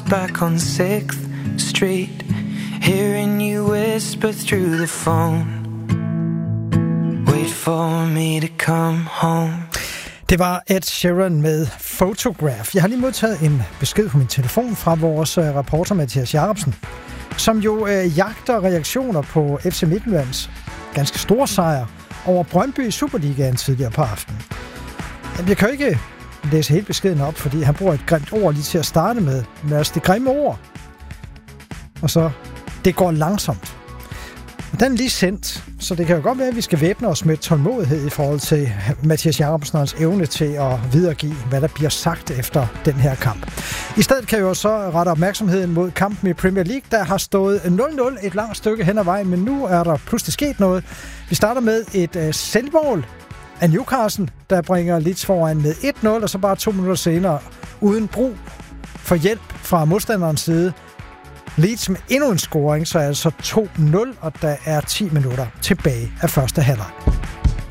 back on 6th Street, hearing you whisper through the phone, wait for me to come home. Det var Ed Sheeran med Photograph. Jeg har lige modtaget en besked på min telefon fra vores reporter Mathias Jacobsen, som jo jagter reaktioner på FC Midtjyllands ganske store sejr over Brøndby i Superligaen tidligere på aftenen. Jeg kan jo ikke læse helt beskeden op, fordi han bruger et grimt ord lige til at starte med. Men altså det grimme ord. Og så, det går langsomt. Og den er lige sendt, så det kan jo godt være, at vi skal væbne os med tålmodighed i forhold til Mathias Jacobsens evne til at videregive, hvad der bliver sagt efter den her kamp. I stedet kan jeg jo så rette opmærksomheden mod kampen i Premier League, der har stået 0-0 et langt stykke hen ad vejen, men nu er der pludselig sket noget. Vi starter med et selvmål af Newcastle, der bringer Leeds foran med 1-0, og så bare 2 minutter senere, uden brug for hjælp fra modstanderens side, Leeds med endnu en scoring, så altså 2-0, og der er 10 minutter tilbage af første halvleg.